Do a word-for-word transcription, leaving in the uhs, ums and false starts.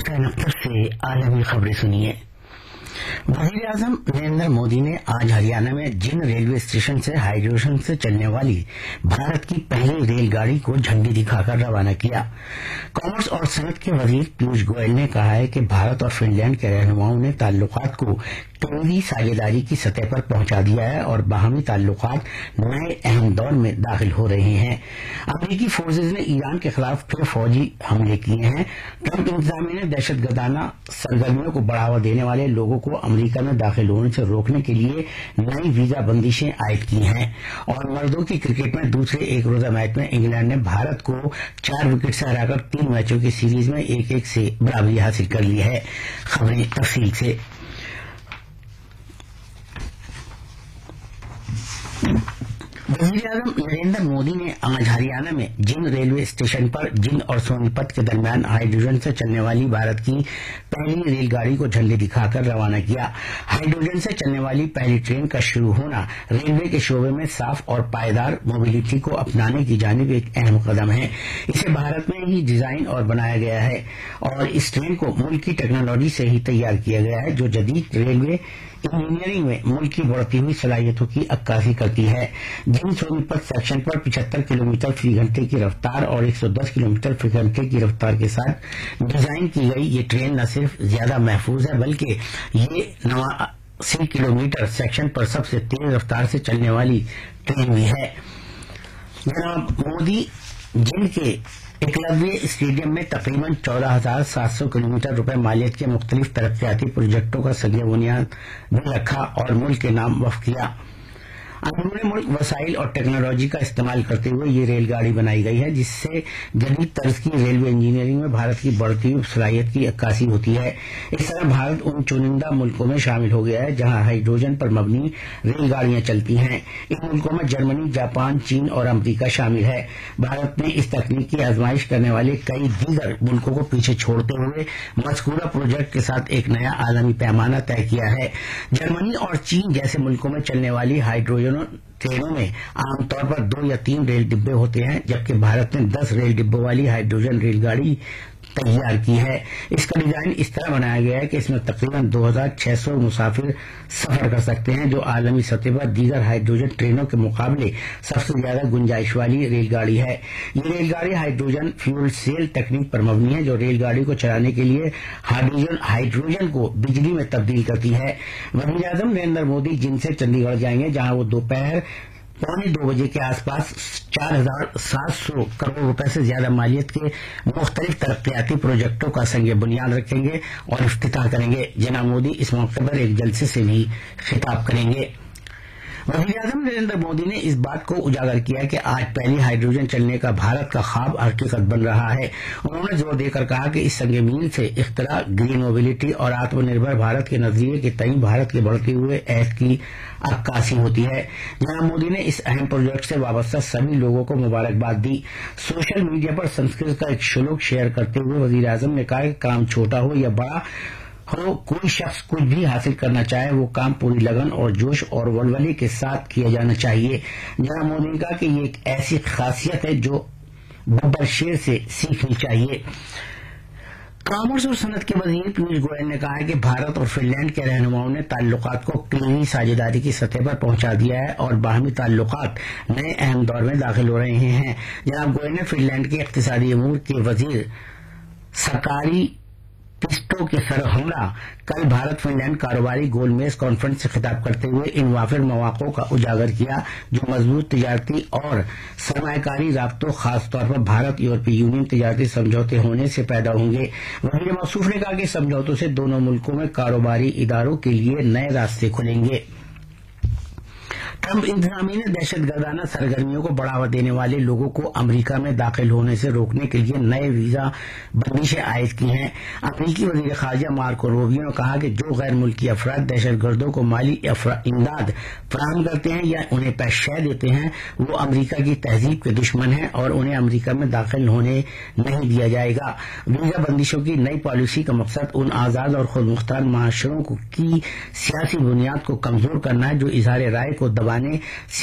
Captain Akhtar से आलमी खबरें सुनिए। वजीर आजम नरेंद्र मोदी ने आज हरियाणा में जिन रेलवे स्टेशन से हाइड्रोजन से चलने वाली भारत की पहली रेलगाड़ी को झंडी दिखाकर रवाना किया। कॉमर्स और सनत के वजीर पीयूष गोयल ने कहा है कि भारत और फिनलैंड के रहनुमाओं ने ताल्लुकात को तेजी साझेदारी की सतह पर पहुंचा दिया है और बाहमी ताल्लुकात नए अहम दौर में दाखिल हो रहे हैं। अमरीकी फोर्सेज ने ईरान के खिलाफ फिर फौजी हमले किए हैं। ट्रंप इंतजामिया ने दहशतगर्दाना सरगर्मियों को बढ़ावा देने वाले लोगों को अमरीका में दाखिल होने से रोकने के लिए नई वीजा बंदिशें आयद की हैं। और मर्दों की क्रिकेट में दूसरे एक रोजा मैच में इंग्लैंड ने भारत को चार विकेट से हराकर तीन मैचों की सीरीज में एक एक से बराबरी हासिल कर ली है। खबरें तफसील से। वजीर आजम नरेंद्र मोदी ने आज हरियाणा में जिन रेलवे स्टेशन पर जिंद और सोनीपत के दरमियान हाइड्रोजन से चलने वाली भारत की पहली रेलगाड़ी को झंडी दिखाकर रवाना किया। हाइड्रोजन से चलने वाली पहली ट्रेन का शुरू होना रेलवे के शोबे में साफ और पायदार मोबिलिटी को अपनाने की जानिब एक अहम कदम है। इसे भारत में ही डिजाइन और बनाया गया है और इस ट्रेन को मुल्क की टेक्नोलॉजी से ही तैयार किया गया है, जो जदीद रेलवे इंजीनियरिंग में मुल्क की बढ़ती हुई सलाहियतों की अक्कासी करती है। जिन सोनीपत सेक्शन पर पचहत्तर किलोमीटर फी घंटे की रफ्तार और एक सौ दस किलोमीटर फी घंटे की रफ्तार के साथ डिजाइन की गई ये ट्रेन न सिर्फ ज्यादा महफूज है बल्कि ये नवासी किलोमीटर सेक्शन पर सबसे तेज रफ्तार से चलने वाली ट्रेन भी है। जनाब मोदी जिन के एकलव्य स्टेडियम में तकरीबन चौदह हजार सात सौ किलोमीटर रुपए मालियत के मुख्तलिफ तरक्याती प्रोजेक्टों का सग बुनियाद भी रखा और मुल्क के नाम वक्फ किया। अंदरूनी मुल्क वसाइल और टेक्नोलॉजी का इस्तेमाल करते हुए ये रेलगाड़ी बनाई गई है, जिससे जदीद तर्ज की रेलवे इंजीनियरिंग में भारत की बढ़ती हुई सलाहियत की अक्कासी होती है। इस तरह भारत उन चुनिंदा मुल्कों में शामिल हो गया है जहां हाइड्रोजन पर मबनी रेलगाड़ियां चलती हैं। इन मुल्कों में जर्मनी, जापान, चीन और अमरीका शामिल है। भारत ने इस तकनीक की आजमाइश करने वाले कई दीगर मुल्कों को पीछे छोड़ते हुए मज़कूरा प्रोजेक्ट के साथ एक नया आलमी पैमाना तय किया है। जर्मनी और चीन जैसे मुल्कों में चलने वाली हाइड्रोजन ट्रेनों में आमतौर पर दो या तीन रेल डिब्बे होते हैं, जबकि भारत ने दस रेल डिब्बों वाली हाइड्रोजन रेलगाड़ी तैयार की है। इसका डिजाइन इस तरह बनाया गया है कि इसमें तकरीबन दो हजार छह सौ मुसाफिर सफर कर सकते हैं, जो आलमी सतह पर दीगर हाइड्रोजन ट्रेनों के मुकाबले सबसे ज्यादा गुंजाइश वाली रेलगाड़ी है। ये रेलगाड़ी हाइड्रोजन फ्यूल सेल तकनीक पर मबनी है, जो रेलगाड़ी को चलाने के लिए हाइड्रोजन हाइड्रोजन को बिजली में तब्दील करती है। वजीर आजम नरेंद्र मोदी जिनसे चंडीगढ़ जाएंगे, जहां वो दोपहर पौने दो बजे के आसपास चार हजार सात सौ करोड़ रुपए से ज्यादा मालियत के मुख्तलिफ तरक्याती प्रोजेक्टों का संग बुनियाद रखेंगे और इफ्तिताह करेंगे। जनाब मोदी इस मौके पर एक जलसे से भी खिताब करेंगे। वज़ीर आज़म नरेंद्र मोदी ने इस बात को उजागर किया कि आज पहली हाइड्रोजन चलने का भारत का ख्वाब हकीकत बन रहा है। उन्होंने जोर देकर कहा कि इस संग मील से इख्तरा, ग्रीन मोबिलिटी और आत्मनिर्भर भारत के नजरिए के तई भारत के बढ़ते हुए अहद की अक्कासी होती है। जनाब मोदी ने इस अहम प्रोजेक्ट से वाबस्ता सभी लोगों को मुबारकबाद दी। सोशल मीडिया पर संस्कृत का एक श्लोक शेयर करते हुए वज़ीर आज़म ने कहा कि काम छोटा हो या बड़ा हो, कोई शख्स कुछ भी हासिल करना चाहे वो काम पूरी लगन और जोश और वलवले के साथ किया जाना चाहिए। जनाब मोदी ने कहा कि ये एक ऐसी खासियत है जो बब्बर शेर से सीखनी चाहिए। कॉमर्स और सनत के वजीर पीयूष गोयल ने कहा है कि भारत और फिनलैंड के रहनुमाओं ने ताल्लुकात को तेजी साझेदारी की सतह पर पहुंचा दिया है और बाहमी ताल्लुकात नए अहम दौर में दाखिल हो रहे हैं। जनाब गोयल ने फिनलैंड के इक्तिसादी अमूर के वजीर सरकारी पिस्टो के सरहमरा कल भारत फिनलैंड कारोबारी गोलमेज कॉन्फ्रेंस से खिताब करते हुए इन वाफिर मौक़ों का उजागर किया, जो मजबूत तजारती और सरमायाकारी राब्तों, खासतौर पर भारत यूरोपीय यूनियन तजारती समझौते होने से पैदा होंगे। वज़ीर मौसूफ ने कहा कि समझौतों से दोनों मुल्कों में कारोबारी इदारों के लिए नए रास्ते खुलेंगे। ट्रंप इंतजामिया ने दहशतगर्दाना सरगर्मियों को बढ़ावा देने वाले लोगों को अमरीका में दाखिल होने से रोकने के लिए नए वीजा बंदिशें आयद की हैं। अमरीकी वजीर खारजा मार्को रूबियो ने कहा कि जो गैर मुल्की अफराद दहशतगर्दों को माली इमदाद फराहम करते हैं या उन्हें पैशे देते हैं, वो अमरीका की तहजीब के दुश्मन हैं और उन्हें अमरीका में दाखिल होने नहीं दिया जाएगा। वीजा बंदिशों की नई पॉलिसी का मकसद उन आजाद और खुद मुख्तार माशरों की सियासी बुनियाद को कमजोर करना है जो इजहार राय को दबाने